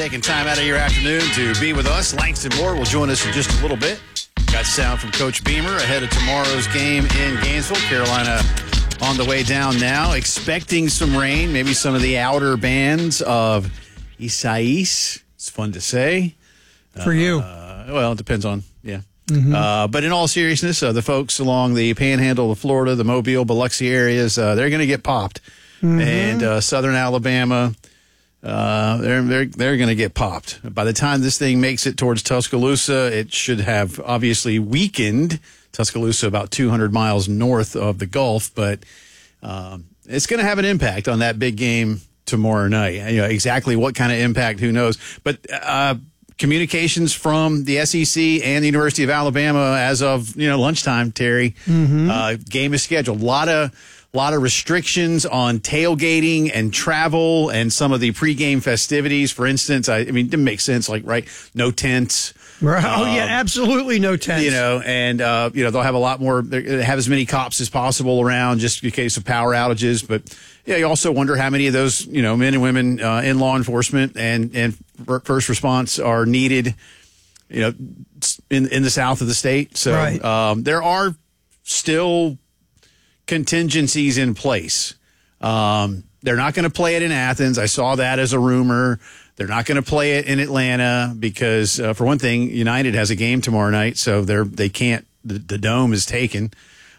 Taking time out of your afternoon to be with us. Langston Moore will join us in just a little bit. Got sound from Coach Beamer ahead of tomorrow's game in Gainesville. Carolina on the way down now, expecting some rain, maybe some of the outer bands of Isaias. It's fun to say. For you. Well, it depends on, yeah. Mm-hmm. But in all seriousness, the folks along the panhandle of Florida, the Mobile, Biloxi areas, they're going to get popped. Mm-hmm. And southern Alabama, they're going to get popped. By the time this thing makes it towards Tuscaloosa, it should have obviously weakened. Tuscaloosa about 200 miles north of the Gulf, but it's going to have an impact on that big game tomorrow night. Exactly what kind of impact, who knows? But communications from the SEC and the University of Alabama as of lunchtime, Terry, game is scheduled. A lot of restrictions on tailgating and travel and some of the pregame festivities. For instance, it didn't make sense. No tents. Right. Yeah, absolutely no tents. And they'll have a lot more. They have as many cops as possible around just in case of power outages. But you also wonder how many of those men and women in law enforcement and first response are needed. In the south of the state. So right. There are still contingencies in place. They're not going to play it in Athens. I saw that as a rumor. They're not going to play it in Atlanta because, for one thing, United has a game tomorrow night, so they can't. The dome is taken.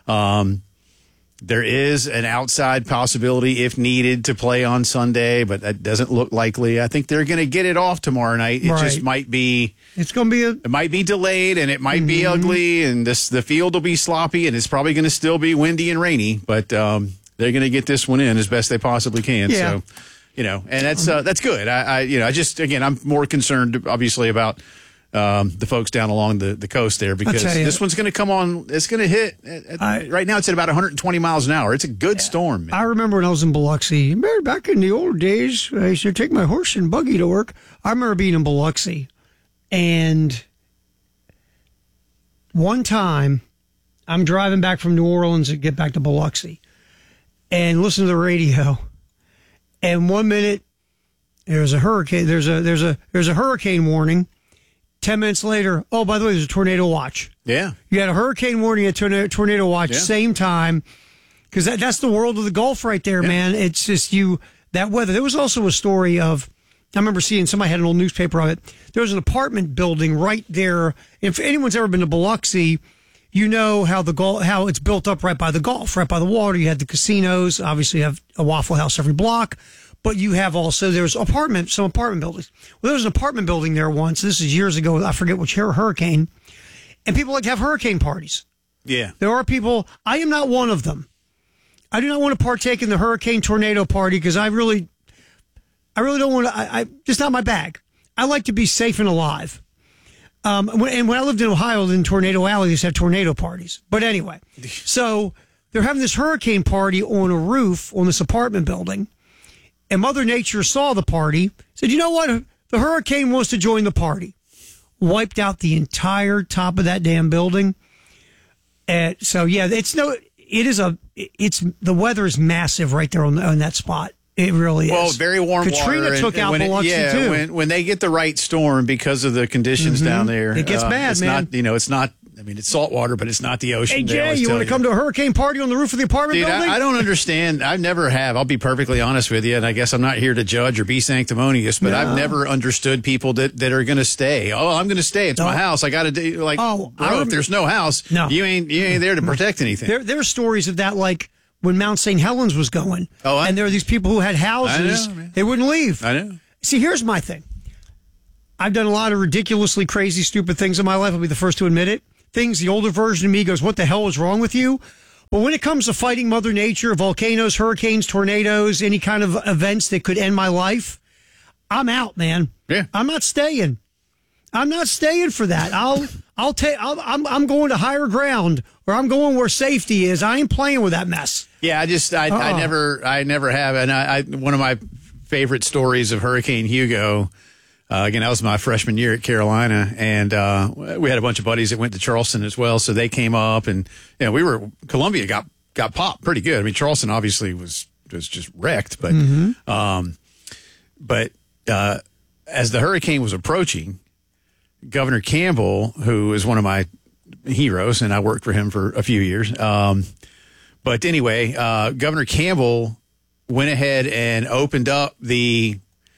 There is an outside possibility, if needed, to play on Sunday, but that doesn't look likely. I think they're going to get it off tomorrow night. It just might be. It's going to be. It might be delayed, and it might be ugly, and the field will be sloppy, and it's probably going to still be windy and rainy. But they're going to get this one in as best they possibly can. Yeah. So. And that's good. I'm more concerned, obviously, about the folks down along the coast there because this one's going to come on. It's going to hit. Right now, it's at about 120 miles an hour. It's a good storm. Man. I remember when I was in Biloxi, back in the old days, I used to take my horse and buggy to work. I remember being in Biloxi, and one time, I'm driving back from New Orleans to get back to Biloxi, and listen to the radio. And 1 minute, there's a hurricane. There's a hurricane warning. 10 minutes later, oh, by the way, there's a tornado watch. Yeah, you had a hurricane warning, a tornado watch, same time, because that's the world of the Gulf right there, man. It's just that weather. There was also a story of. I remember seeing somebody had an old newspaper of it. There was an apartment building right there. If anyone's ever been to Biloxi, you know how how it's built up right by the Gulf, right by the water. You had the casinos. Obviously, you have a Waffle House every block. But you have also, there's some apartment buildings. Well, there was an apartment building there once. This is years ago. I forget which hurricane. And people like to have hurricane parties. Yeah. There are people. I am not one of them. I do not want to partake in the hurricane tornado party because I really don't want to. It's not my bag. I like to be safe and alive. When I lived in Ohio, in Tornado Alley, they used to have tornado parties. But anyway, so they're having this hurricane party on a roof on this apartment building. And Mother Nature saw the party, said, you know what? The hurricane wants to join the party. Wiped out the entire top of that damn building. And so, yeah, the weather is massive right there on that spot. It really is. Well, very warm Katrina water. took out Biloxi, too. When they get the right storm because of the conditions down there. It gets bad, man. It's not, it's salt water, but it's not the ocean. Hey, Jay, you want to come to a hurricane party on the roof of the apartment building? I don't understand. I never have. I'll be perfectly honest with you, and I guess I'm not here to judge or be sanctimonious, but I've never understood people that are going to stay. Oh, I'm going to stay. It's my house. I got to do, if there's no house, you ain't there to protect anything. There are stories of that, like when Mount St. Helens was going. And there were these people who had houses. I know, they wouldn't leave. I know. See, here's my thing. I've done a lot of ridiculously crazy, stupid things in my life. I'll be the first to admit it. Things the older version of me goes, what the hell is wrong with you? But when it comes to fighting Mother Nature, volcanoes, hurricanes, tornadoes, any kind of events that could end my life, I'm out, man. Yeah. I'm not staying. I'm not staying for that. I'm going to higher ground, or I'm going where safety is. I ain't playing with that mess. Yeah, I never have. And one of my favorite stories of Hurricane Hugo. Again, that was my freshman year at Carolina, and we had a bunch of buddies that went to Charleston as well. So they came up, and Columbia got popped pretty good. I mean, Charleston obviously was just wrecked, but as the hurricane was approaching, Governor Campbell, who is one of my heroes, and I worked for him for a few years. But anyway, Governor Campbell went ahead and opened up the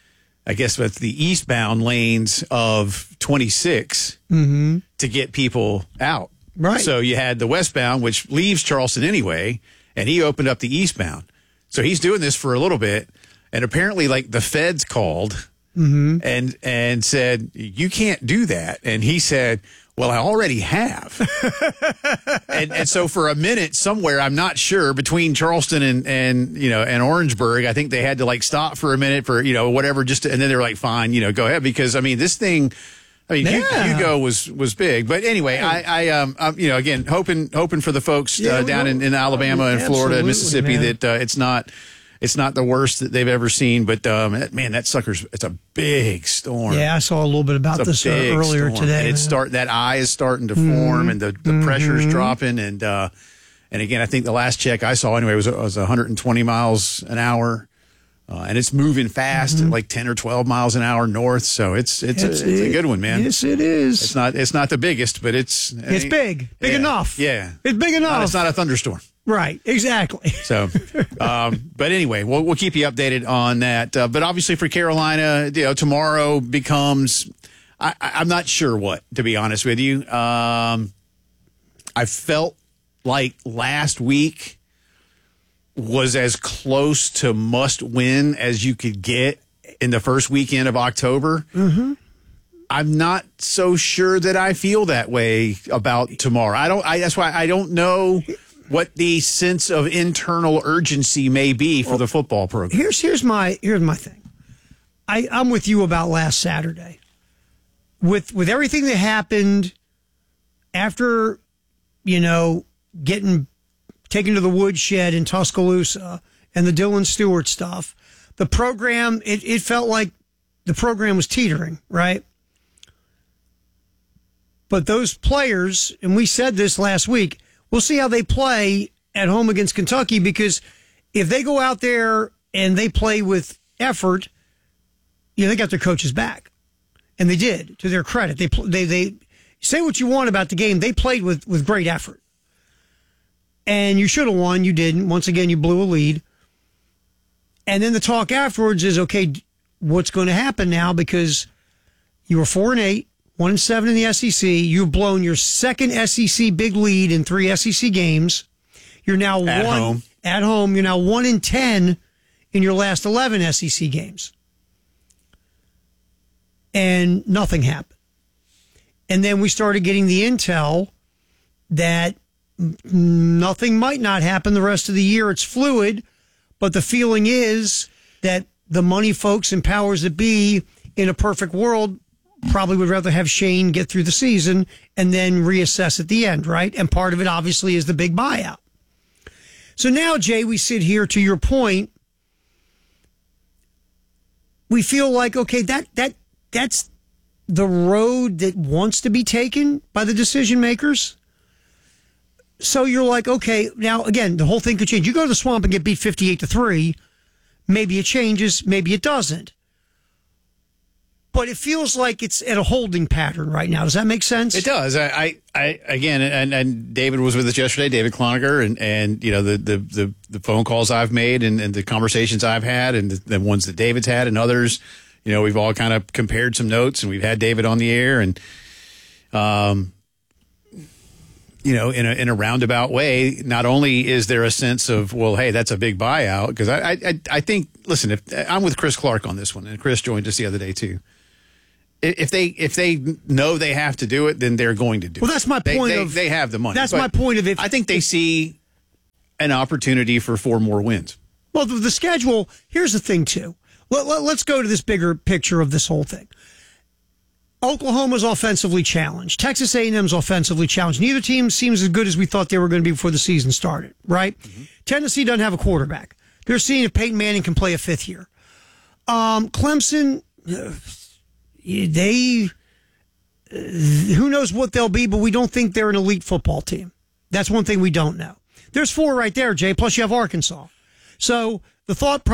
eastbound lanes of 26 to get people out. Right. So you had the westbound, which leaves Charleston anyway, and he opened up the eastbound. So he's doing this for a little bit, and apparently, like, the feds called and said, you can't do that. And he said, well, I already have. and so for a minute somewhere, I'm not sure, between Charleston and Orangeburg, I think they had to, like, stop for a minute for, whatever, and then they were like, fine, go ahead. Because, I mean, this thing, Hugo was big. But anyway, I'm again, hoping for the folks down in Alabama and Florida and Mississippi, man, that it's not the worst that they've ever seen. But, man, that sucker's, it's a big storm. Yeah, I saw a little bit about this earlier today. And that eye is starting to form, and the pressure is dropping. And again, I think the last check I saw anyway was 120 miles an hour. And it's moving fast at like 10 or 12 miles an hour north. So it's a good one, man. Yes, it is. It's not the biggest, but it's big enough. Yeah. It's big enough. It's not a thunderstorm. Right, exactly. So, but anyway, we'll keep you updated on that. But obviously for Carolina, tomorrow becomes, I'm not sure what, to be honest with you. I felt like last week was as close to must win as you could get in the first weekend of October. I'm not so sure that I feel that way about tomorrow. That's why I don't know what the sense of internal urgency may be for the football program. Here's my thing. I'm with you about last Saturday. With everything that happened after, getting taken to the woodshed in Tuscaloosa and the Dylan Stewart stuff, the program, it felt like the program was teetering, right? But those players, and we said this last week, we'll see how they play at home against Kentucky, because if they go out there and they play with effort, they got their coaches back. And they did, to their credit. They say what you want about the game. They played with great effort. And you should have won. You didn't. Once again, you blew a lead. And then the talk afterwards is, okay, what's going to happen now? Because you were 4-8, 1-7 in the SEC. You've blown your second SEC big lead in 3 SEC games. You're now at home. You're now 1-10 in your last 11 SEC games. And nothing happened. And then we started getting the intel that nothing might not happen the rest of the year. It's fluid, but the feeling is that the money folks and powers that be in a perfect world probably would rather have Shane get through the season and then reassess at the end, right? And part of it obviously is the big buyout. So now, Jay, we sit here, to your point, we feel like, okay, that's the road that wants to be taken by the decision makers. So you're like, okay, now again, the whole thing could change. You go to the Swamp and get beat 58-3. Maybe it changes, maybe it doesn't. But it feels like it's at a holding pattern right now. Does that make sense? It does. I again, and David was with us yesterday, David Cloninger, and the phone calls I've made and the conversations I've had and the ones that David's had and others, we've all kind of compared some notes, and we've had David on the air, and in a roundabout way, not only is there a sense of, well, hey, that's a big buyout, because I think, listen, if I'm with Chris Clark on this one, and Chris joined us the other day too. If they know they have to do it, then they're going to do it. Well, that's my point. They have the money. That's my point of it. I think they see an opportunity for 4 more wins. Well, the schedule, here's the thing too. Let's go to this bigger picture of this whole thing. Oklahoma's offensively challenged. Texas A&M's offensively challenged. Neither team seems as good as we thought they were going to be before the season started, right? Mm-hmm. Tennessee doesn't have a quarterback. They're seeing if Peyton Manning can play a 5th year. Clemson, who knows what they'll be, but we don't think they're an elite football team. That's one thing we don't know. There's 4 right there, Jay, plus you have Arkansas. So the thought